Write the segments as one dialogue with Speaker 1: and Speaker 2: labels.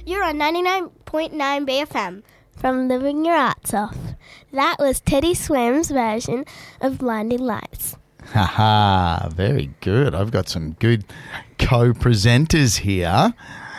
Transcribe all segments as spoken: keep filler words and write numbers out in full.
Speaker 1: You're on ninety-nine point nine B F M from Living Your Arts Off. That was Teddy Swims' version of Blinding Lights.
Speaker 2: Haha, very good. I've got some good co-presenters here.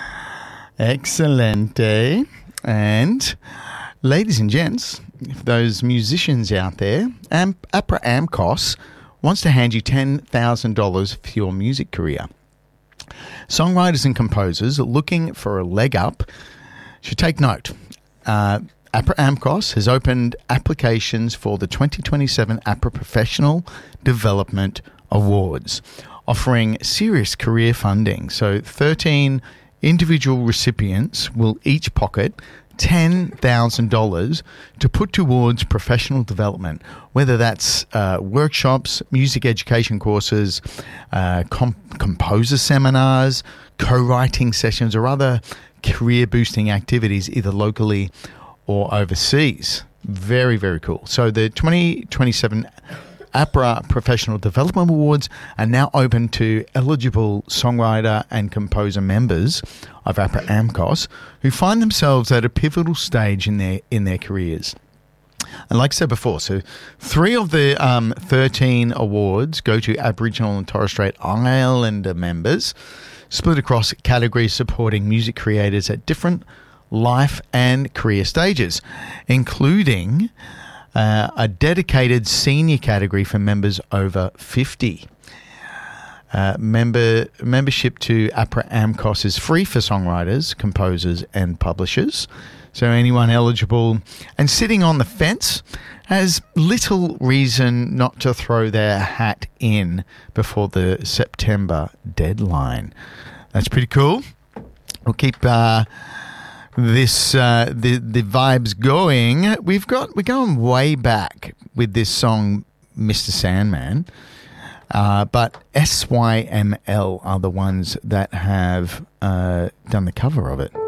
Speaker 2: Excelente. And ladies and gents, if those musicians out there, Am- APRA AMCOS wants to hand you ten thousand dollars for your music career. Songwriters and composers looking for a leg up should take note. Uh, APRA AMCOS has opened applications for the twenty twenty-seven APRA Professional Development Awards, offering serious career funding. So thirteen individual recipients will each pocket ten thousand dollars to put towards professional development, whether that's uh, workshops, music education courses, uh, comp- composer seminars, co-writing sessions, or other career-boosting activities, either locally or overseas. Very, very cool. So the twenty twenty-seven APRA Professional Development Awards are now open to eligible songwriter and composer members of APRA AMCOS who find themselves at a pivotal stage in their in their careers. And like I said before, so three of the um, thirteen awards go to Aboriginal and Torres Strait Islander members, split across categories supporting music creators at different life and career stages, including uh, a dedicated senior category for members over fifty. Uh, member membership to APRA AMCOS is free for songwriters, composers, and publishers. So anyone eligible and sitting on the fence has little reason not to throw their hat in before the September deadline. That's pretty cool. We'll keep uh, this uh, the the vibes going. We've got we're going way back with this song, Mister Sandman. Uh, but S Y M L are the ones that have uh, done the cover of it.